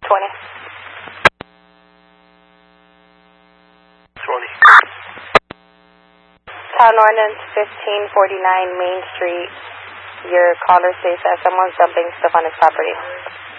20. 20. Town Ordinance 1549 Main Street. Your caller says that someone's dumping stuff on his property.